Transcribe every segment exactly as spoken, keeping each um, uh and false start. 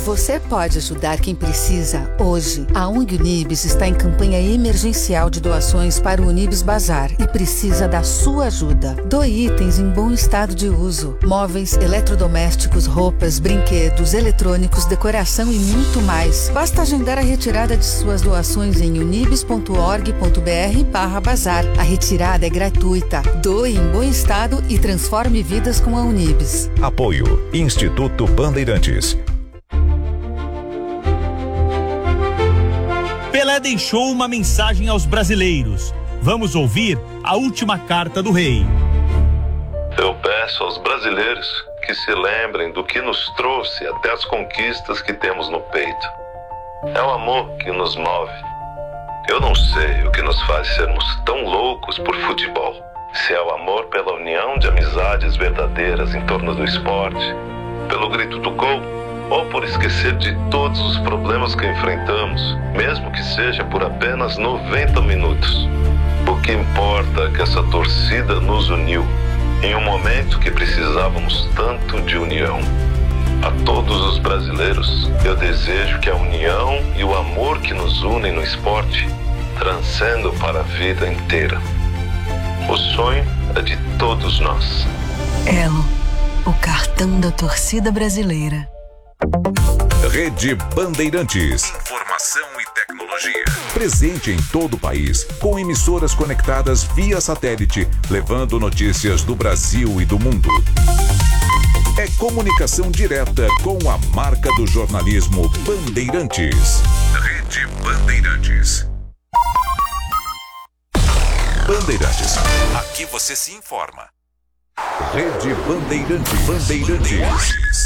Você pode ajudar quem precisa hoje. A O N G Unibis está em campanha emergencial de doações para o Unibis Bazar e precisa da sua ajuda. Doe itens em bom estado de uso. Móveis, eletrodomésticos, roupas, brinquedos, eletrônicos, decoração e muito mais. Basta agendar a retirada de suas doações em unibis ponto org ponto br barra bazar. A retirada é gratuita. Doe em bom estado e transforme vidas com a Unibis. Apoio Instituto Bandeirantes. Pelé deixou uma mensagem aos brasileiros. Vamos ouvir a última carta do rei. Eu peço aos brasileiros que se lembrem do que nos trouxe até as conquistas que temos no peito. É o amor que nos move. Eu não sei o que nos faz sermos tão loucos por futebol. Se é o amor pela união de amizades verdadeiras em torno do esporte, pelo grito do gol, ou por esquecer de todos os problemas que enfrentamos, mesmo que seja por apenas noventa minutos. O que importa é que essa torcida nos uniu, em um momento que precisávamos tanto de união. A todos os brasileiros, eu desejo que a união e o amor que nos unem no esporte transcendam para a vida inteira. O sonho é de todos nós. Elo, o cartão da torcida brasileira. Rede Bandeirantes. Informação e tecnologia. Presente em todo o país, com emissoras conectadas via satélite, levando notícias do Brasil e do mundo. É comunicação direta com a marca do jornalismo Bandeirantes. Rede Bandeirantes. Bandeirantes. Aqui você se informa. Rede Bandeirantes. Bandeirantes.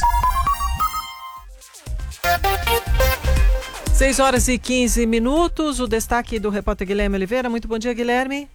seis horas e quinze minutos, o destaque do repórter Guilherme Oliveira. Muito bom dia, Guilherme.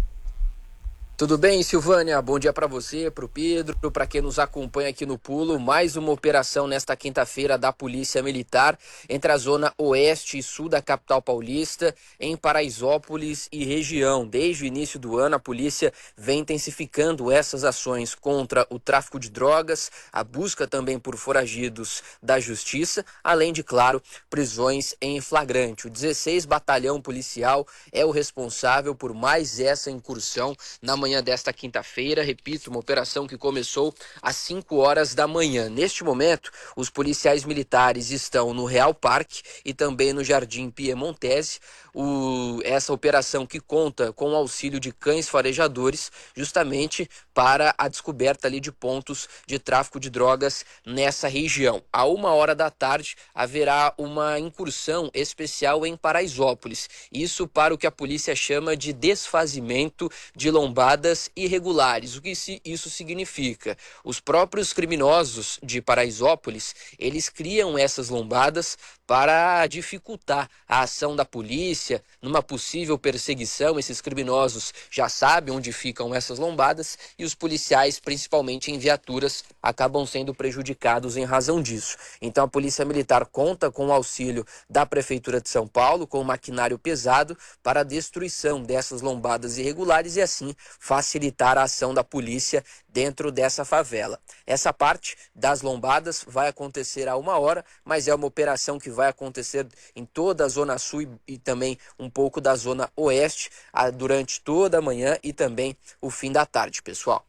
Tudo bem, Silvânia? Bom dia para você, para o Pedro, para quem nos acompanha aqui no Pulo. Mais uma operação nesta quinta-feira da Polícia Militar entre a zona oeste e sul da capital paulista, em Paraisópolis e região. Desde o início do ano, a polícia vem intensificando essas ações contra o tráfico de drogas, a busca também por foragidos da justiça, além de, claro, prisões em flagrante. O dezesseis Batalhão Policial é o responsável por mais essa incursão na manhã desta quinta-feira. Repito, uma operação que começou às cinco horas da manhã. Neste momento, os policiais militares estão no Real Parque e também no Jardim Piemontese. O, essa operação que conta com o auxílio de cães farejadores, justamente para a descoberta ali de pontos de tráfico de drogas nessa região. A uma hora da tarde haverá uma incursão especial em Paraisópolis. Isso para o que a polícia chama de desfazimento de lombadas irregulares. O que isso significa? Os próprios criminosos de Paraisópolis, eles criam essas lombadas para dificultar a ação da polícia numa possível perseguição. Esses criminosos já sabem onde ficam essas lombadas e os policiais, principalmente em viaturas, acabam sendo prejudicados em razão disso. Então a Polícia Militar conta com o auxílio da Prefeitura de São Paulo, com maquinário pesado, para a destruição dessas lombadas irregulares e assim facilitar a ação da polícia dentro dessa favela. Essa parte das lombadas vai acontecer a uma hora, mas é uma operação que vai acontecer em toda a Zona Sul e, e também um pouco da Zona Oeste a, durante toda a manhã e também o fim da tarde, pessoal.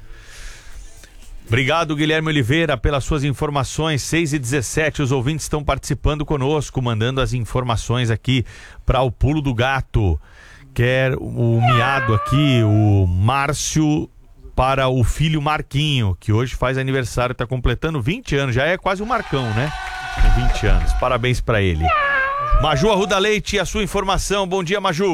Obrigado, Guilherme Oliveira, pelas suas informações. seis e dezessete, os ouvintes estão participando conosco, mandando as informações aqui para o Pulo do Gato. Quer o miado aqui, o Márcio, para o filho Marquinho, que hoje faz aniversário, está completando vinte anos, já é quase um Marcão, né? Com vinte anos, parabéns para ele. Maju Arruda Leite, a sua informação. Bom dia, Maju.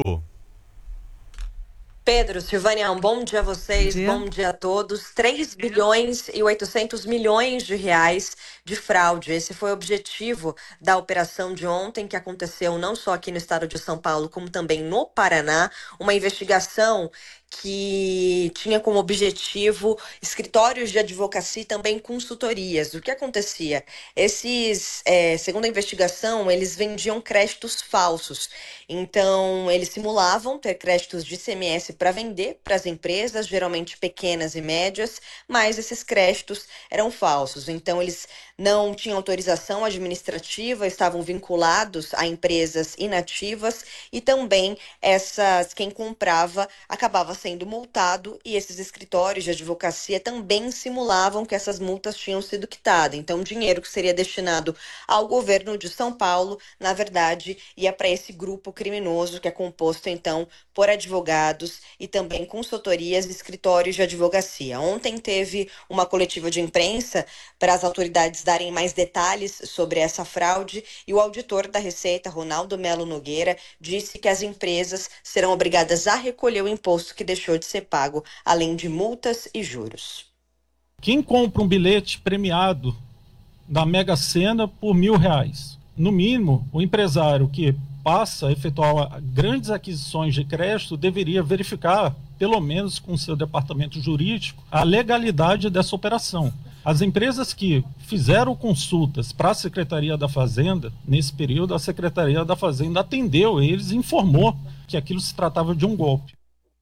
Pedro, Silvânia, um bom dia a vocês, bom dia. bom dia a todos. três bilhões e oitocentos milhões de reais de fraude. Esse foi o objetivo da operação de ontem, que aconteceu não só aqui no estado de São Paulo, como também no Paraná. Uma investigação que tinha como objetivo escritórios de advocacia e também consultorias. O que acontecia? Esses, é, segundo a investigação, eles vendiam créditos falsos. Então, eles simulavam ter créditos de I C M S para vender para as empresas, geralmente pequenas e médias, mas esses créditos eram falsos. Então, eles não tinham autorização administrativa, estavam vinculados a empresas inativas e também essas, quem comprava acabava sendo multado e esses escritórios de advocacia também simulavam que essas multas tinham sido quitadas. Então, o dinheiro que seria destinado ao governo de São Paulo, na verdade, ia para esse grupo criminoso que é composto, então, por advogados e também consultorias e escritórios de advocacia. Ontem teve uma coletiva de imprensa para as autoridades darem mais detalhes sobre essa fraude e o auditor da Receita, Ronaldo Melo Nogueira, disse que as empresas serão obrigadas a recolher o imposto que deixou de ser pago, além de multas e juros. Quem compra um bilhete premiado da Mega Sena por mil reais, no mínimo, o empresário que passa a efetuar grandes aquisições de crédito deveria verificar, pelo menos com seu departamento jurídico, a legalidade dessa operação. As empresas que fizeram consultas para a Secretaria da Fazenda, nesse período, a Secretaria da Fazenda atendeu eles e informou que aquilo se tratava de um golpe.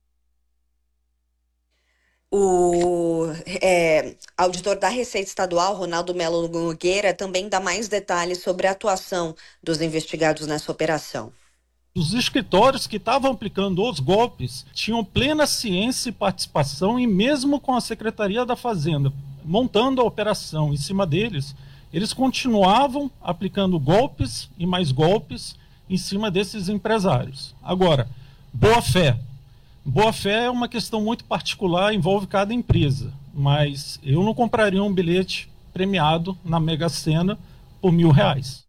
O é, auditor da Receita Estadual, Ronaldo Melo Nogueira, também dá mais detalhes sobre a atuação dos investigados nessa operação. Os escritórios que estavam aplicando os golpes tinham plena ciência e participação, e mesmo com a Secretaria da Fazenda montando a operação em cima deles, eles continuavam aplicando golpes e mais golpes em cima desses empresários. Agora, boa-fé. Boa-fé é uma questão muito particular, envolve cada empresa, mas eu não compraria um bilhete premiado na Mega Sena por mil reais.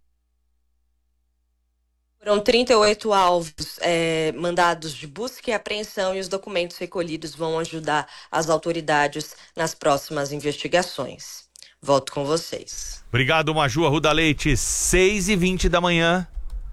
Foram trinta e oito alvos é, mandados de busca e apreensão e os documentos recolhidos vão ajudar as autoridades nas próximas investigações. Volto com vocês. Obrigado, Maju Arruda Leite, seis e vinte da manhã.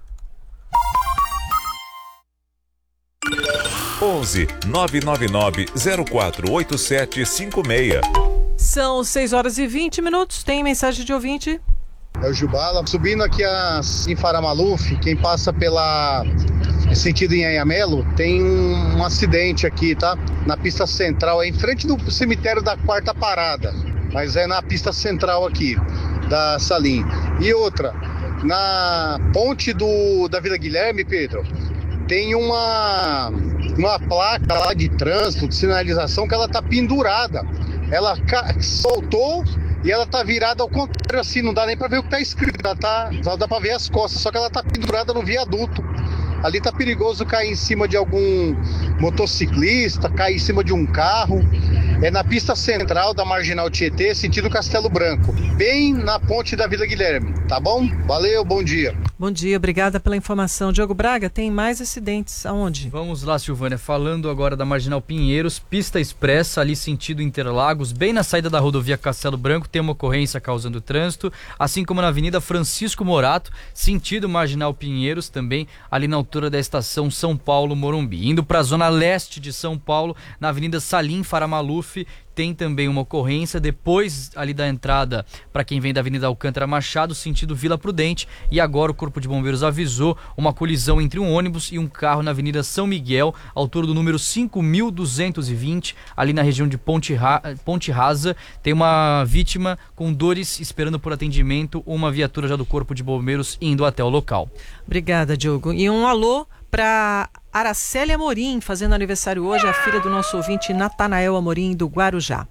onze nove nove nove zero quatro oito sete cinco seis. São seis horas e vinte minutos. Tem mensagem de ouvinte? É o Jubala. Subindo aqui a em Faramaluf, quem passa pela sentido em Anhamelo, tem um, um acidente aqui, tá? Na pista central, é em frente do cemitério da Quarta Parada, mas é na pista central aqui, da Salim. E outra, na ponte do, da Vila Guilherme, Pedro, tem uma, uma placa lá de trânsito, de sinalização, que ela tá pendurada. Ela ca- soltou e ela tá virada ao contrário, assim, não dá nem pra ver o que tá escrito. Ela tá, só dá pra ver as costas, só que ela tá pendurada no viaduto. Ali tá perigoso cair em cima de algum motociclista, cair em cima de um carro. É na pista central da Marginal Tietê, sentido Castelo Branco, bem na ponte da Vila Guilherme, tá bom? Valeu, bom dia. Bom dia, obrigada pela informação. Diogo Braga, tem mais acidentes aonde? Vamos lá, Silvânia, falando agora da Marginal Pinheiros, pista expressa ali sentido Interlagos, bem na saída da rodovia Castelo Branco, tem uma ocorrência causando trânsito, assim como na Avenida Francisco Morato, sentido Marginal Pinheiros, também ali na altura da estação São Paulo Morumbi. Indo para a zona leste de São Paulo, na Avenida Salim Faramaluf, tem também uma ocorrência depois ali da entrada para quem vem da Avenida Alcântara Machado, sentido Vila Prudente, e agora o Corpo de Bombeiros avisou uma colisão entre um ônibus e um carro na Avenida São Miguel, altura do número cinco mil duzentos e vinte, ali na região de Ponte, Ra- Ponte Rasa. Tem uma vítima com dores esperando por atendimento, uma viatura já do Corpo de Bombeiros indo até o local. Obrigada, Diogo. E um alô para Aracélia Amorim, fazendo aniversário hoje, a filha do nosso ouvinte Natanael Amorim, do Guarujá.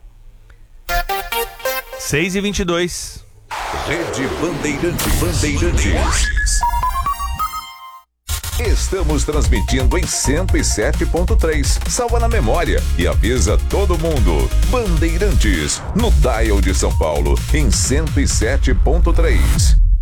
seis e vinte e dois. Rede Bandeirantes. Bandeirantes. Estamos transmitindo em cento e sete ponto três. Salva na memória e avisa todo mundo. Bandeirantes, no dial de São Paulo, em cento e sete ponto três.